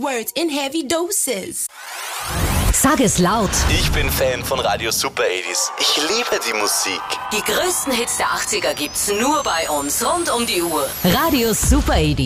Words in heavy doses. Sag es laut. Ich bin Fan von Radio Super 80s. Ich liebe die Musik. Die größten Hits der 80er gibt's nur bei uns rund um die Uhr. Radio Super 80.